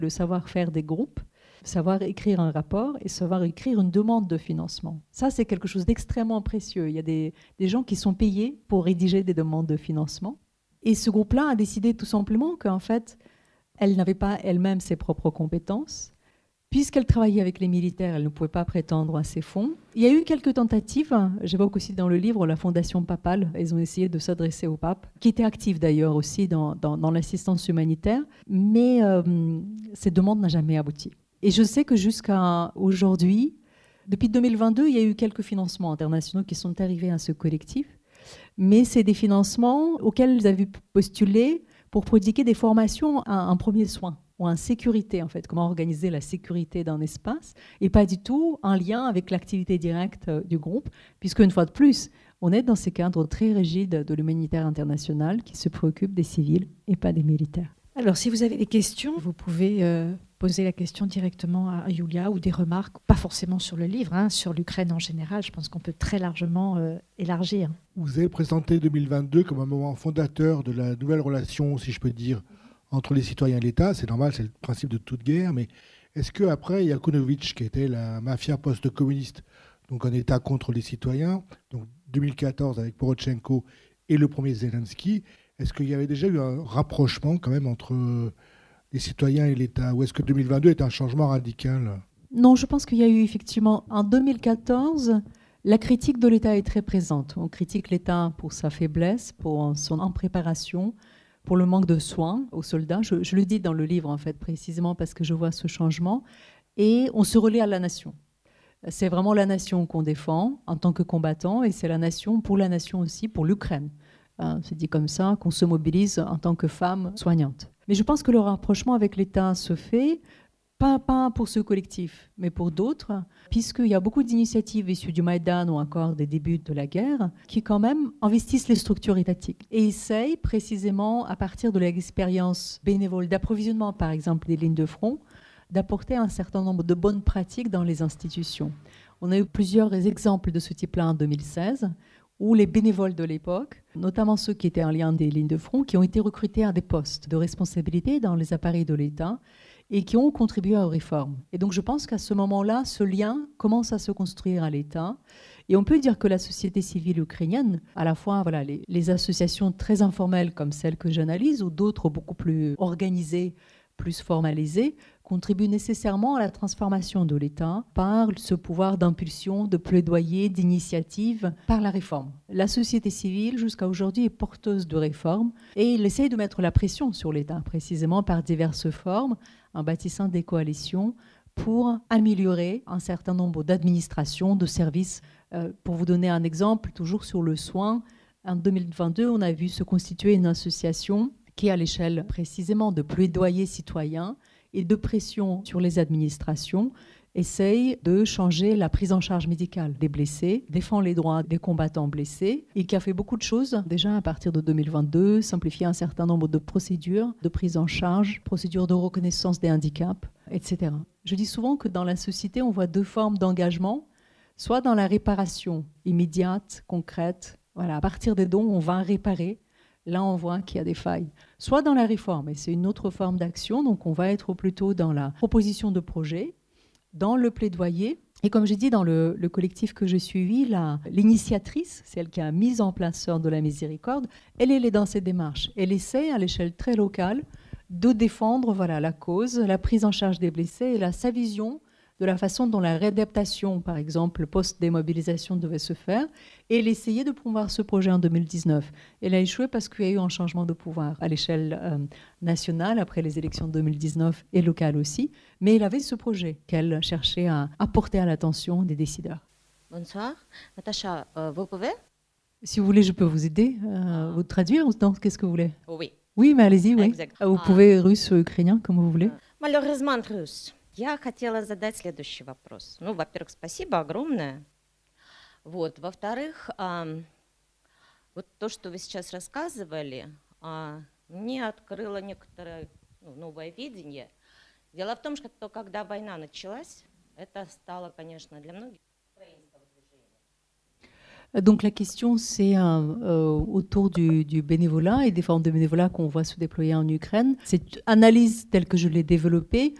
le savoir-faire des groupes, savoir écrire un rapport et savoir écrire une demande de financement. Ça, c'est quelque chose d'extrêmement précieux. Il y a des gens qui sont payés pour rédiger des demandes de financement. Et ce groupe-là a décidé tout simplement qu'en fait, elle n'avait pas elle-même ses propres compétences. Puisqu'elle travaillait avec les militaires, elle ne pouvait pas prétendre à ces fonds. Il y a eu quelques tentatives, j'évoque aussi dans le livre la Fondation papale, ils ont essayé de s'adresser au pape, qui était active d'ailleurs aussi dans l'assistance humanitaire, mais cette demande n'a jamais abouti. Et je sais que jusqu'à aujourd'hui, depuis 2022, il y a eu quelques financements internationaux qui sont arrivés à ce collectif, mais c'est des financements auxquels ils avaient postulé pour prodiguer des formations à un premier soin, ou en sécurité, en fait, comment organiser la sécurité d'un espace, et pas du tout en lien avec l'activité directe du groupe, puisque une fois de plus, on est dans ces cadres très rigides de l'humanitaire international qui se préoccupe des civils et pas des militaires. Alors, si vous avez des questions, vous pouvez poser la question directement à Yulia ou des remarques, pas forcément sur le livre, sur l'Ukraine en général. Je pense qu'on peut très largement élargir. Vous avez présenté 2022 comme un moment fondateur de la nouvelle relation, si je peux dire, entre les citoyens et l'État. C'est normal, c'est le principe de toute guerre, mais est-ce qu'après Yanukovych, qui était la mafia post-communiste, donc un État contre les citoyens, donc 2014 avec Porochenko et le premier Zelensky, est-ce qu'il y avait déjà eu un rapprochement quand même entre les citoyens et l'État, ou est-ce que 2022 est un changement radical ? Non, je pense qu'il y a eu effectivement, en 2014, la critique de l'État est très présente. On critique l'État pour sa faiblesse, pour son impréparation, pour le manque de soins aux soldats. Je le dis dans le livre, en fait, précisément parce que je vois ce changement. Et on se relaie à la nation. C'est vraiment la nation qu'on défend en tant que combattant, et c'est la nation pour la nation aussi, pour l'Ukraine. C'est dit comme ça, qu'on se mobilise en tant que femme soignante. Mais je pense que le rapprochement avec l'État se fait, pas pour ce collectif, mais pour d'autres, puisqu'il y a beaucoup d'initiatives issues du Maïdan ou encore des débuts de la guerre qui quand même investissent les structures étatiques et essayent précisément, à partir de l'expérience bénévole d'approvisionnement, par exemple, des lignes de front, d'apporter un certain nombre de bonnes pratiques dans les institutions. On a eu plusieurs exemples de ce type-là en 2016, où les bénévoles de l'époque, notamment ceux qui étaient en lien des lignes de front, qui ont été recrutés à des postes de responsabilité dans les appareils de l'État et qui ont contribué aux réformes. Et donc je pense qu'à ce moment-là, ce lien commence à se construire à l'État. Et on peut dire que la société civile ukrainienne, à la fois les associations très informelles comme celles que j'analyse, ou d'autres beaucoup plus organisées, plus formalisées, contribue nécessairement à la transformation de l'État par ce pouvoir d'impulsion, de plaidoyer, d'initiative, par la réforme. La société civile, jusqu'à aujourd'hui, est porteuse de réformes et il essaye de mettre la pression sur l'État, précisément par diverses formes, en bâtissant des coalitions pour améliorer un certain nombre d'administrations, de services. Pour vous donner un exemple, toujours sur le soin, en 2022, on a vu se constituer une association qui, à l'échelle précisément de plaidoyer citoyen et de pression sur les administrations, essaye de changer la prise en charge médicale des blessés, défend les droits des combattants blessés et qui a fait beaucoup de choses déjà à partir de 2022, simplifier un certain nombre de procédures de prise en charge, procédures de reconnaissance des handicaps, etc. Je dis souvent que dans la société, on voit deux formes d'engagement, soit dans la réparation immédiate, concrète, à partir des dons, on va réparer. Là, on voit qu'il y a des failles. Soit dans la réforme, et c'est une autre forme d'action, donc on va être plutôt dans la proposition de projet, dans le plaidoyer. Et comme j'ai dit, dans le collectif que je suivis, l'initiatrice, celle qui a mis en place Sœurs de la Miséricorde, elle est dans cette démarche. Elle essaie, à l'échelle très locale, de défendre la cause, la prise en charge des blessés et sa vision de la façon dont la réadaptation, par exemple, post-démobilisation devait se faire. Et elle essayait de promouvoir ce projet en 2019. Elle a échoué parce qu'il y a eu un changement de pouvoir à l'échelle nationale après les élections de 2019 et locales aussi. Mais elle avait ce projet qu'elle cherchait à apporter à l'attention des décideurs. Bonsoir. Natacha, vous pouvez? Si vous voulez, je peux vous aider. Vous traduire ou non, qu'est-ce que vous voulez? Oui. Oui, mais allez-y, oui. Exact. Vous pouvez russe ou ukrainien, comme vous voulez. Malheureusement, russe. Я хотела задать следующий вопрос. Во-первых, спасибо огромное. Во-вторых, вот то, что вы сейчас рассказывали, мне открыло некоторое новое видение. Дело в том, что когда война началась, это стало, конечно, для многих украинского движения. Donc la question, c'est autour du bénévolat et des formes de bénévolat qu'on voit se déployer en Ukraine. Cette analyse telle que je l'ai développée